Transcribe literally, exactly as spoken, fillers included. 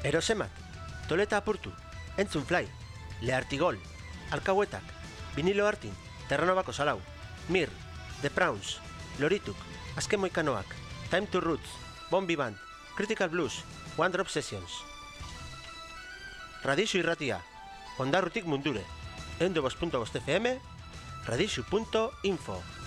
Erosemat, Toleta apurtu, Entzun Fly, Leartigol, Alkahuetak, Vinilo Artin, Terranobako Salau, Mir, The Prawns, Lorituk, Azken Moikanoak, Time to Roots, Bombi Band, Critical Blues, One Drop Sessions. Radixu irratia, Ondarrutik mundure, ehun eta bost puntu bost F M, radixu puntu info.